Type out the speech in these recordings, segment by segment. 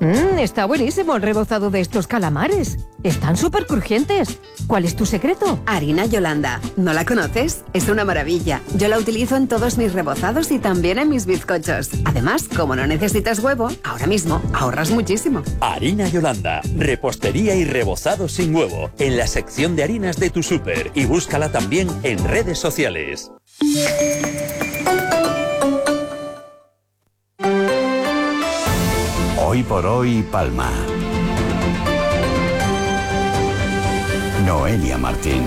Está buenísimo el rebozado de estos calamares. Están súper crujientes. ¿Cuál es tu secreto? Harina Yolanda. ¿No la conoces? Es una maravilla. Yo la utilizo en todos mis rebozados y también en mis bizcochos. Además, como no necesitas huevo, ahora mismo ahorras muchísimo. Harina Yolanda. Repostería y rebozado sin huevo. En la sección de harinas de tu súper. Y búscala también en redes sociales. Hoy por hoy, Palma. Noelia Martín.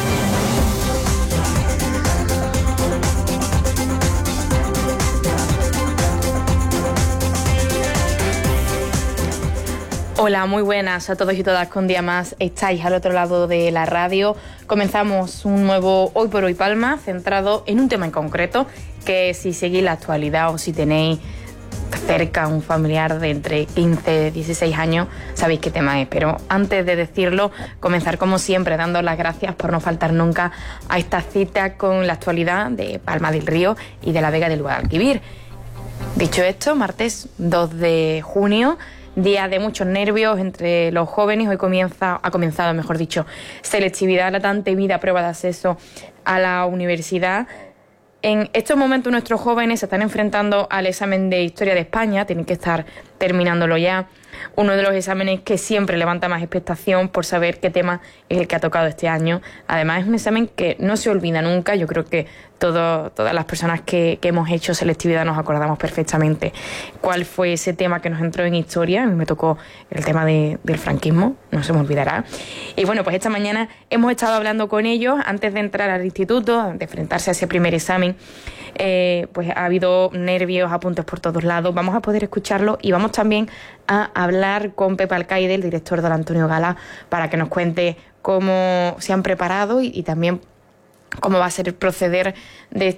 Hola, muy buenas a todos y todas. Con un día más estáis al otro lado de la radio. Comenzamos un nuevo Hoy por Hoy Palma, centrado en un tema en concreto, que si seguís la actualidad o si tenéis cerca un familiar de entre 15 y 16 años, sabéis qué tema es. Pero antes de decirlo, comenzar como siempre dando las gracias por no faltar nunca a esta cita con la actualidad de Palma del Río y de la Vega del Guadalquivir. Dicho esto, martes 2 de junio, día de muchos nervios entre los jóvenes. Hoy ha comenzado, mejor dicho, selectividad, la tan temida prueba de acceso a la universidad. En estos momentos nuestros jóvenes se están enfrentando al examen de Historia de España, tienen que estar terminándolo ya, uno de los exámenes que siempre levanta más expectación por saber qué tema es el que ha tocado este año. Además es un examen que no se olvida nunca. Yo creo que todas las personas que hemos hecho selectividad nos acordamos perfectamente cuál fue ese tema que nos entró en Historia. A mí me tocó el tema del franquismo, no se me olvidará. Y bueno, pues esta mañana hemos estado hablando con ellos antes de entrar al instituto, de enfrentarse a ese primer examen. Pues ha habido nervios, apuntes por todos lados. Vamos a poder escucharlo y vamos también a hablar con Pepe Alcaide, el director del Antonio Gala, para que nos cuente cómo se han preparado y también cómo va a ser el proceder de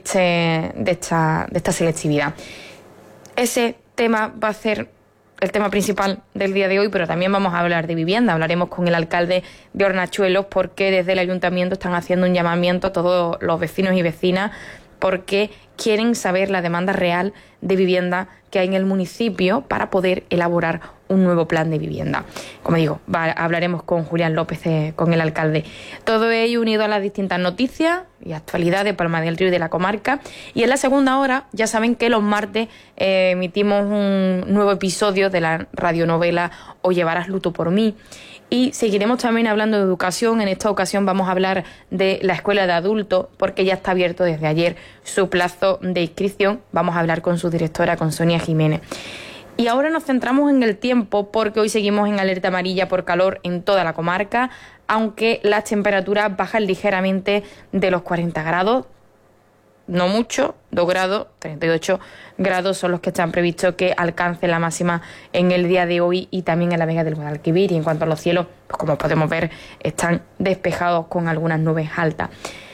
esta selectividad. Ese tema va a ser el tema principal del día de hoy, pero también vamos a hablar de vivienda. Hablaremos con el alcalde de Hornachuelos porque desde el ayuntamiento están haciendo un llamamiento a todos los vecinos y vecinas porque quieren saber la demanda real de vivienda que hay en el municipio para poder elaborar un nuevo plan de vivienda. Como digo, hablaremos con Julián López, con el alcalde. Todo ello unido a las distintas noticias y actualidad de Palma del Río y de la comarca. Y en la segunda hora, ya saben que los martes emitimos un nuevo episodio de la radionovela O llevarás luto por mí. Y seguiremos también hablando de educación. En esta ocasión vamos a hablar de la escuela de adultos, porque ya está abierto desde ayer su plazo de inscripción. Vamos a hablar con su directora, con Sonia Jiménez. Y ahora nos centramos en el tiempo, porque hoy seguimos en alerta amarilla por calor en toda la comarca, aunque las temperaturas bajan ligeramente de los 40 grados. No mucho, 2 grados, 38 grados son los que están previstos que alcance la máxima en el día de hoy y también en la Vega del Guadalquivir. Y en cuanto a los cielos, pues como podemos ver, están despejados con algunas nubes altas.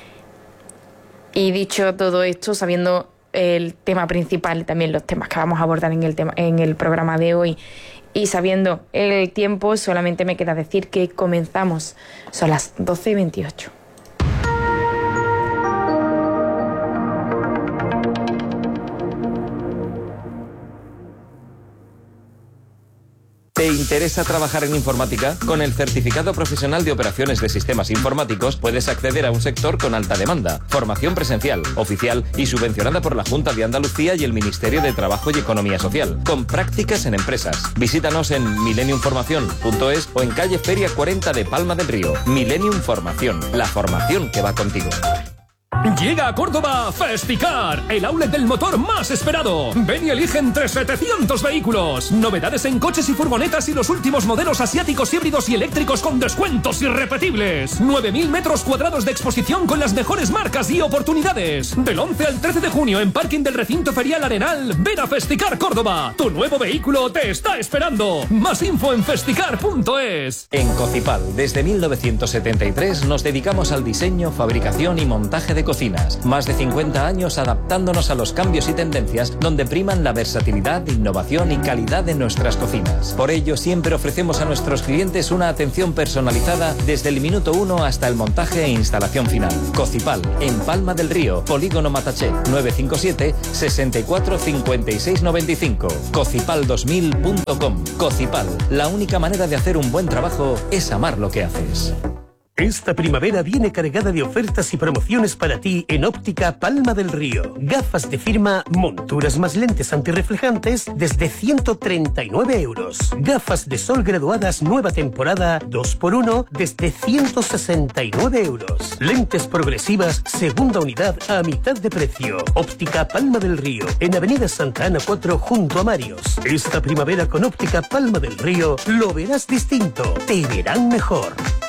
Y dicho todo esto, sabiendo el tema principal y también los temas que vamos a abordar en el programa de hoy y sabiendo el tiempo, solamente me queda decir que comenzamos. Son las 12:28. ¿Te interesa trabajar en informática? Con el Certificado Profesional de Operaciones de Sistemas Informáticos puedes acceder a un sector con alta demanda. Formación presencial, oficial y subvencionada por la Junta de Andalucía y el Ministerio de Trabajo y Economía Social, con prácticas en empresas. Visítanos en millenniumformación.es o en calle Feria 40 de Palma del Río. Millennium Formación, la formación que va contigo. Llega a Córdoba Festicar, el outlet del motor más esperado. Ven y elige entre 700 vehículos. Novedades en coches y furgonetas y los últimos modelos asiáticos, híbridos y eléctricos con descuentos irrepetibles. 9.000 metros cuadrados de exposición con las mejores marcas y oportunidades. Del 11 al 13 de junio en parking del recinto ferial Arenal. Ven a Festicar Córdoba. Tu nuevo vehículo te está esperando. Más info en festicar.es. En Cocipal, desde 1973 nos dedicamos al diseño, fabricación y montaje de coches cocinas. Más de 50 años adaptándonos a los cambios y tendencias donde priman la versatilidad, innovación y calidad de nuestras cocinas. Por ello, siempre ofrecemos a nuestros clientes una atención personalizada desde el minuto 1 hasta el montaje e instalación final. Cocipal, en Palma del Río, Polígono Mataché, 957 64 56 95. Cocipal2000.com. Cocipal, la única manera de hacer un buen trabajo es amar lo que haces. Esta primavera viene cargada de ofertas y promociones para ti en Óptica Palma del Río. Gafas de firma, monturas más lentes antirreflejantes desde 139 euros. Gafas de sol graduadas nueva temporada 2x1 desde 169 euros. Lentes progresivas segunda unidad a mitad de precio. Óptica Palma del Río, en Avenida Santa Ana 4 junto a Marios. Esta primavera con Óptica Palma del Río lo verás distinto. Te verán mejor.